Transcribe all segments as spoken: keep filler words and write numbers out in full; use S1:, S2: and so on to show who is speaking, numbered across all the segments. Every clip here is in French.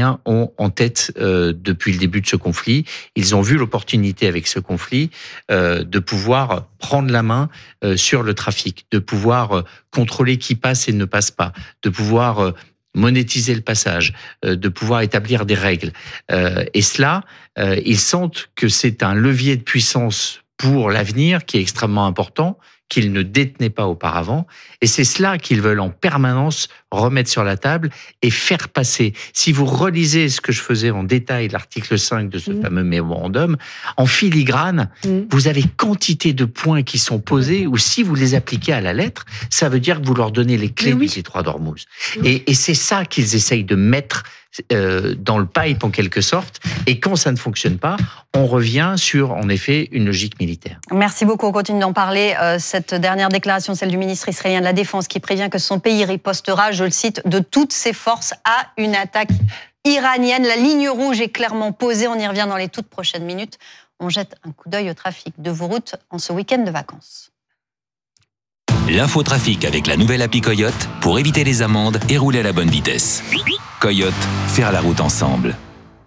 S1: Israéliens ont en tête euh, depuis le début de ce conflit. Ils ont vu l'opportunité avec ce conflit euh, de pouvoir prendre la main euh, sur le trafic, de pouvoir euh, contrôler qui passe et ne passe pas, de pouvoir euh, monétiser le passage, euh, de pouvoir établir des règles. Euh, et cela, euh, ils sentent que c'est un levier de puissance pour l'avenir qui est extrêmement important, qu'ils ne détenaient pas auparavant. Et c'est cela qu'ils veulent en permanence remettre sur la table et faire passer. Si vous relisez ce que je faisais en détail, l'article cinq de ce mmh. fameux mémorandum, en filigrane, mmh. vous avez quantité de points qui sont posés, ou si vous les appliquez à la lettre, ça veut dire que vous leur donnez les clés oui. du détroit d'Ormuz. Mmh. Et, et c'est ça qu'ils essayent de mettre Euh, dans le pipe en quelque sorte, et quand ça ne fonctionne pas, on revient sur en effet une logique militaire.
S2: Merci beaucoup, on continue d'en parler. Euh, cette dernière déclaration, celle du ministre israélien de la Défense qui prévient que son pays ripostera, je le cite, de toutes ses forces à une attaque iranienne. La ligne rouge est clairement posée, on y revient dans les toutes prochaines minutes. On jette un coup d'œil au trafic de vos routes en ce week-end de vacances.
S3: L'infotrafic avec la nouvelle appli Coyote pour éviter les amendes et rouler à la bonne vitesse. Coyote, faire la route ensemble.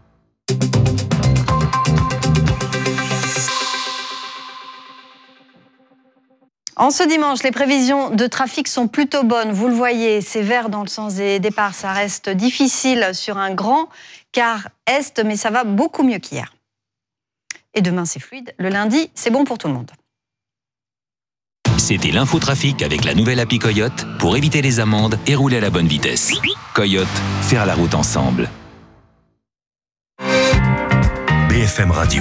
S2: En ce dimanche, les prévisions de trafic sont plutôt bonnes. Vous le voyez, c'est vert dans le sens des départs. Ça reste difficile sur un grand quart est, mais ça va beaucoup mieux qu'hier. Et demain, c'est fluide. Le lundi, c'est bon pour tout le monde.
S3: C'était l'infotrafic avec la nouvelle appli Coyote pour éviter les amendes et rouler à la bonne vitesse. Coyote, faire la route ensemble.
S4: B F M Radio.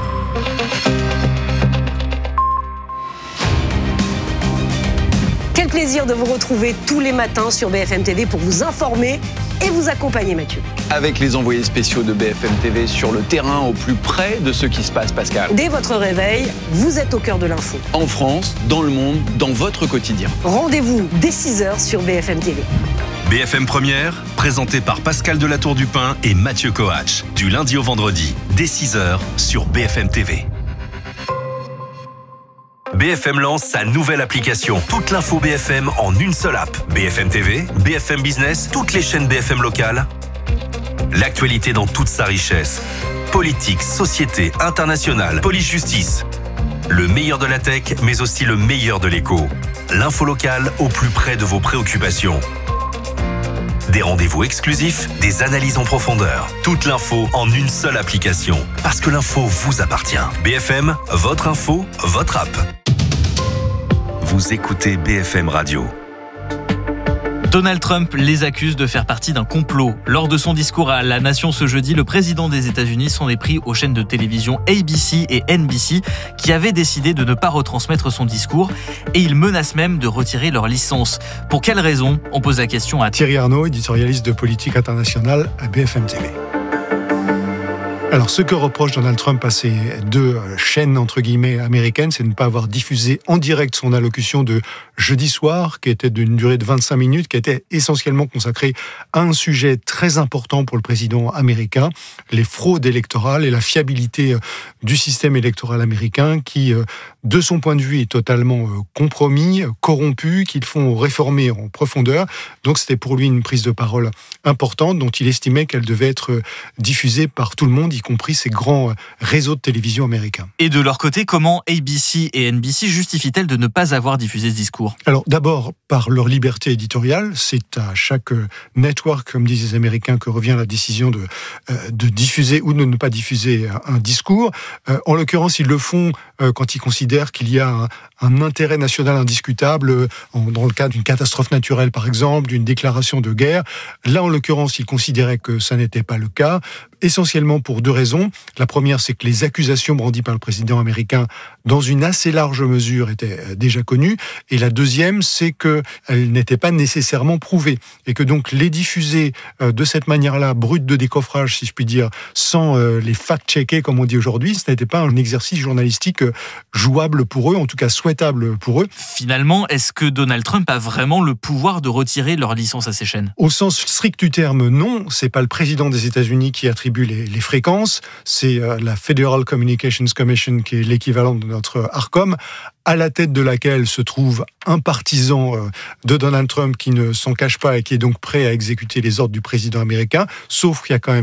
S5: Quel plaisir de vous retrouver tous les matins sur B F M T V pour vous informer et vous accompagner, Mathieu.
S6: Avec les envoyés spéciaux de B F M T V sur le terrain, au plus près de ce qui se passe, Pascal.
S5: Dès votre réveil, vous êtes au cœur de l'info.
S6: En France, dans le monde, dans votre quotidien.
S5: Rendez-vous dès six heures sur B F M T V.
S4: B F M Première, présenté par Pascal Delatour-Dupin et Mathieu Coach. Du lundi au vendredi, dès six heures sur B F M T V. B F M lance sa nouvelle application. Toute l'info B F M en une seule app. B F M T V, B F M Business, toutes les chaînes B F M locales. L'actualité dans toute sa richesse. Politique, société, internationale, police-justice. Le meilleur de la tech, mais aussi le meilleur de l'écho. L'info locale au plus près de vos préoccupations. Des rendez-vous exclusifs, des analyses en profondeur. Toute l'info en une seule application. Parce que l'info vous appartient. B F M, votre info, votre app. Vous écoutez B F M Radio.
S7: Donald Trump les accuse de faire partie d'un complot. Lors de son discours à la nation ce jeudi, le président des États-Unis s'en est pris aux chaînes de télévision A B C et N B C qui avaient décidé de ne pas retransmettre son discours et il menace même de retirer leur licence. Pour quelles raisons ? On pose la question à
S8: Thierry Arnaud, éditorialiste de politique internationale à B F M T V. Alors, ce que reproche Donald Trump à ces deux chaînes, entre guillemets, américaines, c'est de ne pas avoir diffusé en direct son allocution de jeudi soir, qui était d'une durée de vingt-cinq minutes, qui était essentiellement consacrée à un sujet très important pour le président américain, les fraudes électorales et la fiabilité du système électoral américain, qui, de son point de vue, est totalement compromis, corrompu, qu'il faut réformer en profondeur. Donc, c'était pour lui une prise de parole importante, dont il estimait qu'elle devait être diffusée par tout le monde, y compris ces grands réseaux de télévision américains.
S7: Et de leur côté, comment A B C et N B C justifient-elles de ne pas avoir diffusé ce discours ?
S8: Alors d'abord, par leur liberté éditoriale, c'est à chaque network, comme disent les Américains, que revient la décision de, euh, de diffuser ou de ne pas diffuser un, un discours. Euh, en l'occurrence, ils le font euh, quand ils considèrent qu'il y a un, un intérêt national indiscutable, euh, en, dans le cas d'une catastrophe naturelle par exemple, d'une déclaration de guerre. Là, en l'occurrence, ils considéraient que ça n'était pas le cas, essentiellement pour deux raisons. La première, c'est que les accusations brandies par le président américain, dans une assez large mesure, étaient déjà connues. Et la deuxième, c'est qu'elles n'étaient pas nécessairement prouvées. Et que donc les diffuser de cette manière-là, brute de décoffrage, si je puis dire, sans les fact-checker, comme on dit aujourd'hui, ce n'était pas un exercice journalistique jouable pour eux, en tout cas souhaitable pour eux.
S7: Finalement, est-ce que Donald Trump a vraiment le pouvoir de retirer leur licence à ces chaînes ?
S8: Au sens strict du terme, non. C'est pas le président des États-Unis qui attribue les, les fréquences. C'est euh, la Federal Communications Commission, qui est l'équivalent de notre ARCOM, à la tête de laquelle se trouve un partisan euh, de Donald Trump qui ne s'en cache pas et qui est donc prêt à exécuter les ordres du président américain, sauf qu'il y a quand même